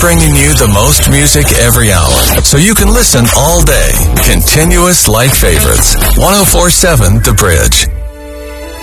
bringing you the most music every hour, so you can listen all day. Continuous like favorites. 104.7 The Bridge.